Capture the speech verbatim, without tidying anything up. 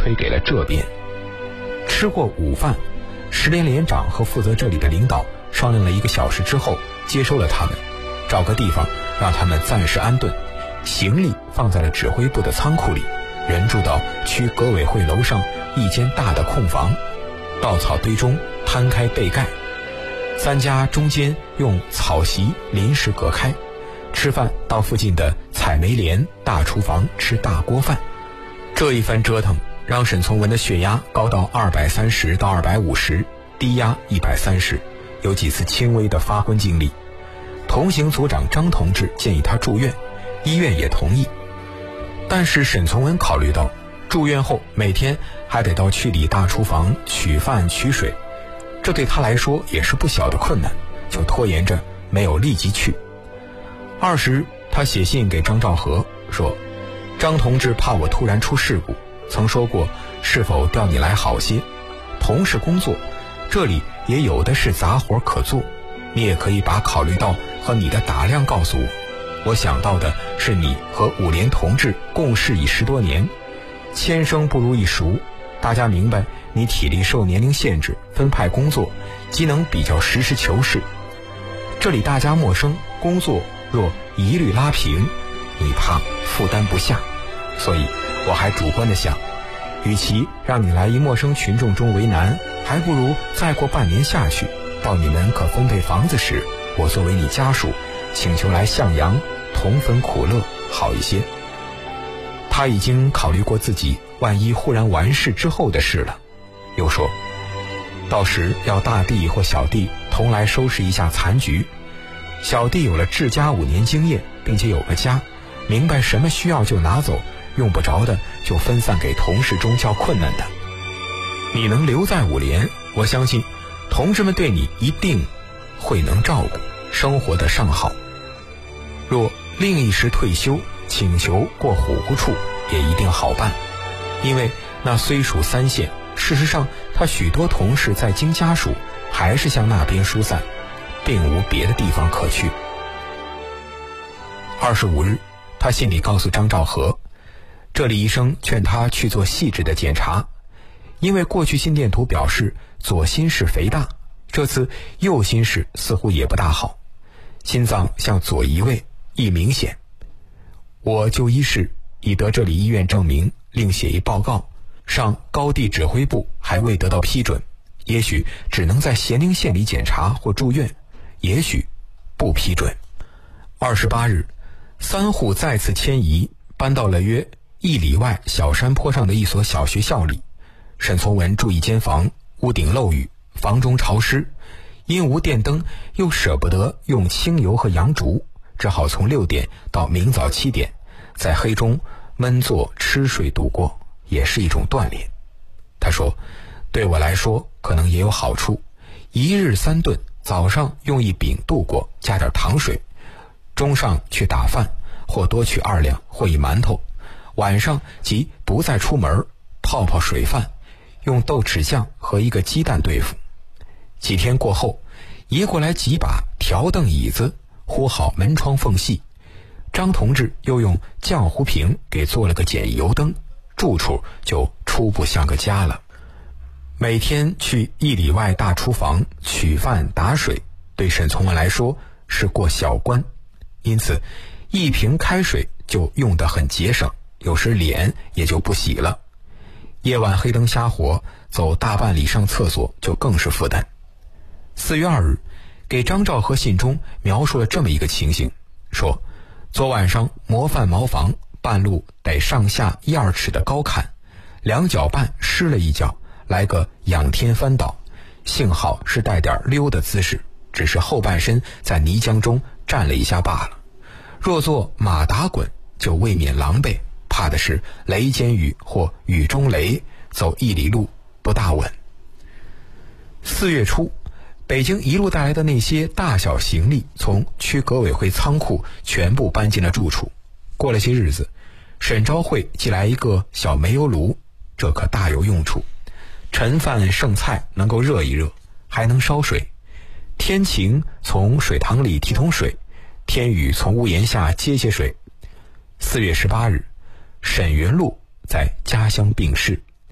推给了这边。吃过午饭，石连连长和负责这里的领导商量了一个小时之后，接收了他们，找个地方让他们暂时安顿，行李放在了指挥部的仓库里，人住到区革委会楼上一间大的空房，稻草堆中摊开被盖，三家中间用草席临时隔开，吃饭到附近的采梅莲大厨房吃大锅饭。这一番折腾让沈从文的血压高到二百三十到二百五十，低压一百三十，有几次轻微的发昏经历。同行组长张同志建议他住院，医院也同意。但是沈从文考虑到住院后每天还得到区里大厨房取饭取水，这对他来说也是不小的困难，就拖延着没有立即去。二时他写信给张兆和说，张同志怕我突然出事故，曾说过是否调你来好些，同事工作这里也有的是杂活可做，你也可以把考虑到和你的打量告诉我。我想到的是你和五连同志共事已十多年，千生不如一熟，大家明白你体力受年龄限制，分派工作机能比较实事求是，这里大家陌生，工作若一律拉平，你怕负担不下，所以我还主观的想，与其让你来一陌生群众中为难，还不如再过半年下去，到你们可分配房子时，我作为你家属请求来向阳，同分苦乐好一些。他已经考虑过自己万一忽然完事之后的事了，又说到时要大弟或小弟同来收拾一下残局，小弟有了治家五年经验，并且有个家，明白什么需要就拿走，用不着的就分散给同事中较困难的。你能留在五连，我相信同志们对你一定会能照顾，生活的尚好。若另一时退休，请求过虎姑处也一定好办，因为那虽属三县，事实上他许多同事在京家属还是向那边疏散，并无别的地方可去。二十五日，他信里告诉张兆和，这里医生劝他去做细致的检查，因为过去心电图表示左心室肥大，这次右心室似乎也不大好，心脏向左移位亦明显。我就医室已得这里医院证明，另写一报告上高地指挥部，还未得到批准，也许只能在咸宁县里检查或住院，也许不批准。二十八日，三户再次迁移，搬到了约一里外小山坡上的一所小学校里。沈从文住一间房，屋顶漏雨，房中潮湿，因无电灯，又舍不得用清油和洋烛，只好从六点到明早七点，在黑中闷坐吃睡度过，也是一种锻炼。他说，对我来说可能也有好处，一日三顿，早上用一饼度过，加点糖水，中上去打饭，或多取二两或一馒头，晚上即不再出门，泡泡水饭，用豆豉酱和一个鸡蛋对付。几天过后，移过来几把条凳椅子，糊好门窗缝隙，张同志又用浆糊瓶给做了个简易油灯，住处就初步像个家了。每天去一里外大厨房取饭打水，对沈从文来说是过小关，因此一瓶开水就用得很节省，有时脸也就不洗了。夜晚黑灯瞎火走大半里上厕所就更是负担。四月二日，给张兆和信中描述了这么一个情形，说昨晚上模范茅房半路得上下一二尺的高坎，两脚半湿了一脚，来个仰天翻倒，幸好是带点溜的姿势，只是后半身在泥浆中站了一下罢了。若做马打滚就未免狼狈，怕的是雷间雨或雨中雷，走一里路不大稳。四月初，北京一路带来的那些大小行李从区革委会仓库全部搬进了住处。过了些日子，沈昭惠寄来一个小煤油炉，这可大有用处，盛饭剩菜能够热一热，还能烧水。天晴从水塘里提桶水，天雨从屋檐下接些水。四月十八日，沈云禄在家乡病逝。